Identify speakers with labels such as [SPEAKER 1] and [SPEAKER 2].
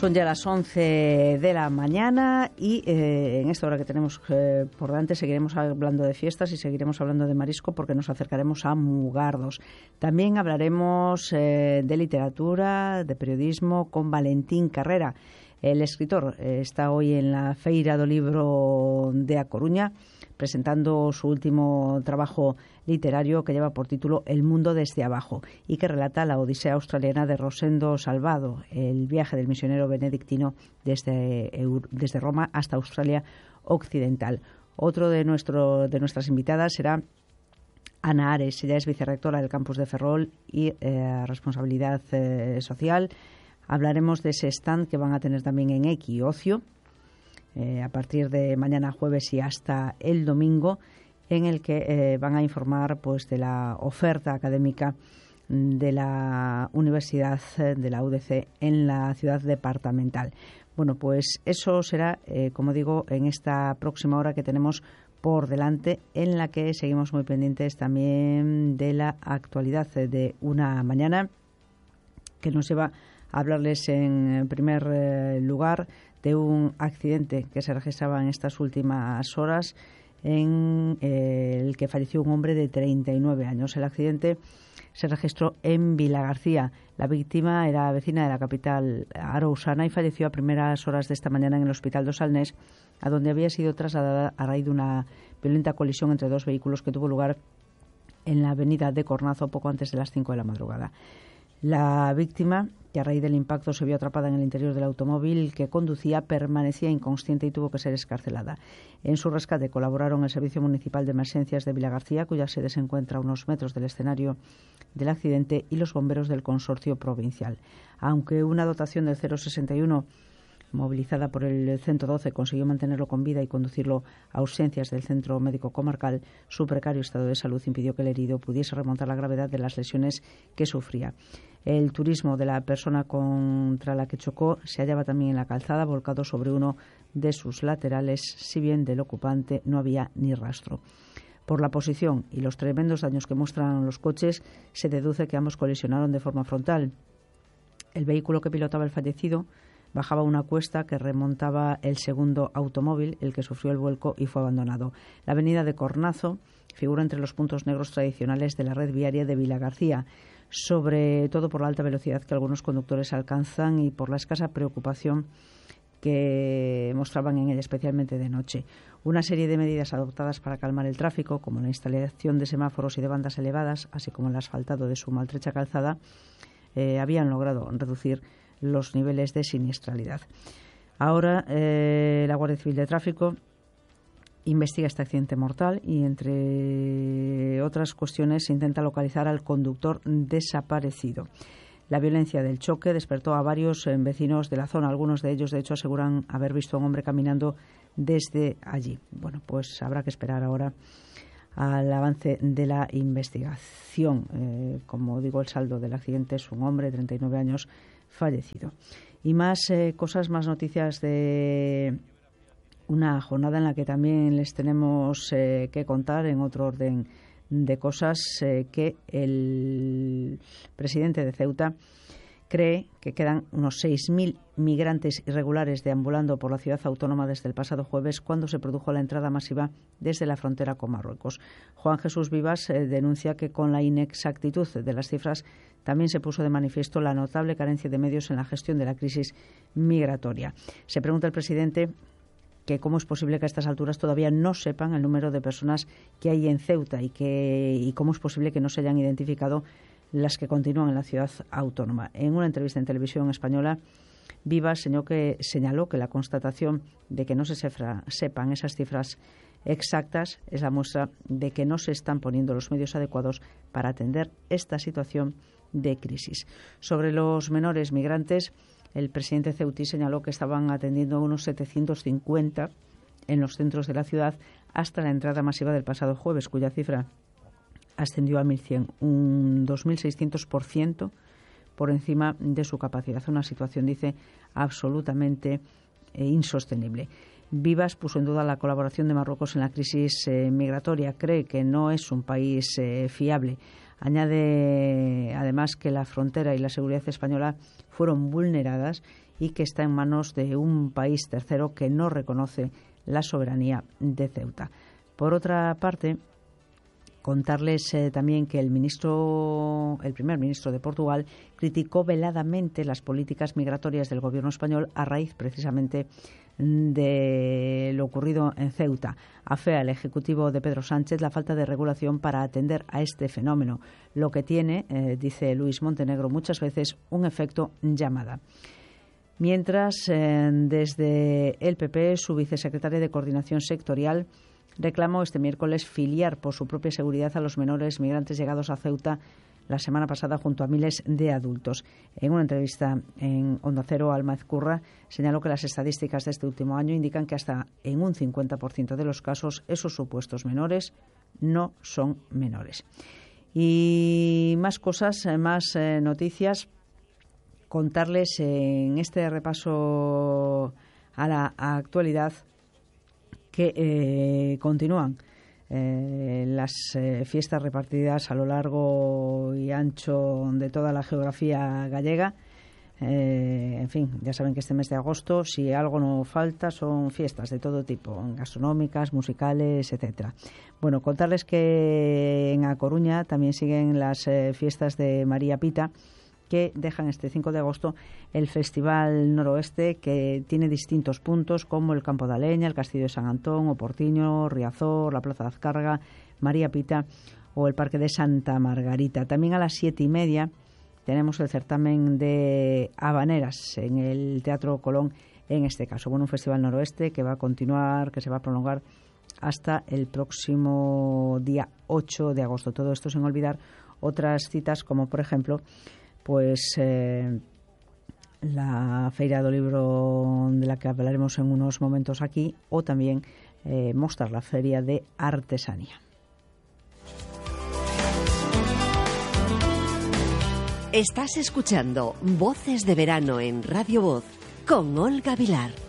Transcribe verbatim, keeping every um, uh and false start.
[SPEAKER 1] Son ya las once de la mañana y eh, en esta hora que tenemos eh, por delante seguiremos hablando de fiestas y seguiremos hablando de marisco porque nos acercaremos a Mugardos. También hablaremos eh, de literatura, de periodismo con Valentín Carrera. El escritor eh, está hoy en la Feira do Libro de A Coruña presentando su último trabajo literario que lleva por título El mundo desde abajo y que relata la odisea australiana de Rosendo Salvado, el viaje del misionero benedictino desde, desde Roma hasta Australia Occidental. Otro de, nuestro, de nuestras invitadas será Ana Ares. Ella es vicerrectora del campus de Ferrol y eh, responsabilidad eh, social. Hablaremos de ese stand que van a tener también en Equiocio eh, a partir de mañana jueves y hasta el domingo, en el que eh, van a informar pues de la oferta académica de la Universidad de la U D C en la ciudad departamental. Bueno, pues eso será, eh, como digo, en esta próxima hora que tenemos por delante, en la que seguimos muy pendientes también de la actualidad de una mañana que nos lleva a hablarles en primer eh, lugar de un accidente que se registraba en estas últimas horas en eh, el que falleció un hombre de treinta y nueve años. El accidente se registró en Vilagarcía. La víctima era vecina de la capital arousana y falleció a primeras horas de esta mañana en el Hospital dos Salnés, a donde había sido trasladada a raíz de una violenta colisión entre dos vehículos que tuvo lugar en la avenida de Cornazo poco antes de las cinco de la madrugada. La víctima, que a raíz del impacto se vio atrapada en el interior del automóvil que conducía, permanecía inconsciente y tuvo que ser excarcelada. En su rescate colaboraron el Servicio Municipal de Emergencias de Vilagarcía, cuya sede se encuentra a unos metros del escenario del accidente, y los bomberos del Consorcio Provincial. Aunque una dotación del cero sesenta y uno movilizada por el ciento doce consiguió mantenerlo con vida y conducirlo a urgencias del centro médico comarcal, su precario estado de salud impidió que el herido pudiese remontar la gravedad de las lesiones que sufría. El turismo de la persona contra la que chocó se hallaba también en la calzada, volcado sobre uno de sus laterales, si bien del ocupante no había ni rastro. Por la posición y los tremendos daños que muestran los coches, se deduce que ambos colisionaron de forma frontal. El vehículo que pilotaba el fallecido bajaba una cuesta que remontaba el segundo automóvil, el que sufrió el vuelco y fue abandonado. La avenida de Cornazo figura entre los puntos negros tradicionales de la red viaria de Vilagarcía, sobre todo por la alta velocidad que algunos conductores alcanzan y por la escasa preocupación que mostraban en él, especialmente de noche. Una serie de medidas adoptadas para calmar el tráfico, como la instalación de semáforos y de bandas elevadas, así como el asfaltado de su maltrecha calzada, eh, habían logrado reducir los niveles de siniestralidad. Ahora eh, la Guardia Civil de Tráfico investiga este accidente mortal y, entre otras cuestiones, intenta localizar al conductor desaparecido. La violencia del choque despertó a varios eh, vecinos de la zona. Algunos de ellos, de hecho, aseguran haber visto a un hombre caminando desde allí. Bueno, pues habrá que esperar ahora al avance de la investigación. Eh, como digo, el saldo del accidente es un hombre de treinta y nueve años fallecido. Y más eh, cosas, más noticias de una jornada en la que también les tenemos eh, que contar, en otro orden de cosas, eh, que el presidente de Ceuta cree que quedan unos seis mil migrantes irregulares deambulando por la ciudad autónoma desde el pasado jueves, cuando se produjo la entrada masiva desde la frontera con Marruecos. Juan Jesús Vivas eh, denuncia que con la inexactitud de las cifras también se puso de manifiesto la notable carencia de medios en la gestión de la crisis migratoria. Se pregunta el presidente que cómo es posible que a estas alturas todavía no sepan el número de personas que hay en Ceuta y, que, y cómo es posible que no se hayan identificado las que continúan en la ciudad autónoma. En una entrevista en televisión española, Vivas señaló que, señaló que la constatación de que no se sefra, sepan esas cifras exactas es la muestra de que no se están poniendo los medios adecuados para atender esta situación de crisis. Sobre los menores migrantes, el presidente ceutí señaló que estaban atendiendo a unos setecientos cincuenta en los centros de la ciudad hasta la entrada masiva del pasado jueves, cuya cifra ascendió a mil cien, un dos mil seiscientos por ciento por encima de su capacidad. Una situación, dice, absolutamente eh, insostenible. Vivas puso en duda la colaboración de Marruecos en la crisis eh, migratoria. Cree que no es un país eh, fiable. Añade además que la frontera y la seguridad española fueron vulneradas y que está en manos de un país tercero que no reconoce la soberanía de Ceuta. Por otra parte, contarles eh, también que el ministro, el primer ministro de Portugal criticó veladamente las políticas migratorias del gobierno español a raíz precisamente de lo ocurrido en Ceuta. Afea al Ejecutivo de Pedro Sánchez la falta de regulación para atender a este fenómeno, lo que tiene, eh, dice Luis Montenegro, muchas veces un efecto llamada. Mientras, eh, desde el P P, su vicesecretaria de Coordinación Sectorial reclamó este miércoles filiar por su propia seguridad a los menores migrantes llegados a Ceuta la semana pasada junto a miles de adultos. En una entrevista en Onda Cero, Alma Ezcurra señaló que las estadísticas de este último año indican que hasta en un cincuenta por ciento de los casos esos supuestos menores no son menores. Y más cosas, más eh, noticias. Contarles en este repaso a la actualidad que eh, continúan eh, las eh, fiestas repartidas a lo largo y ancho de toda la geografía gallega. Eh, en fin, ya saben que este mes de agosto, si algo no falta, son fiestas de todo tipo, gastronómicas, musicales, etcétera. Bueno, contarles que en A Coruña también siguen las eh, fiestas de María Pita, que dejan este cinco de agosto el Festival Noroeste, que tiene distintos puntos como el Campo da Leña, el Castillo de San Antón, O Portiño, Riazor, la Plaza de Azcárraga, María Pita o el Parque de Santa Margarita. También a las siete y media tenemos el certamen de habaneras en el Teatro Colón, en este caso. Bueno, un Festival Noroeste que va a continuar, que se va a prolongar hasta el próximo día ocho de agosto. Todo esto sin olvidar otras citas como, por ejemplo, pues eh, la Feira do Libro, de la que hablaremos en unos momentos aquí, o también eh, mostrar la Feria de Artesanía.
[SPEAKER 2] Estás escuchando Voces de Verano en Radio Voz con Olga Vilar.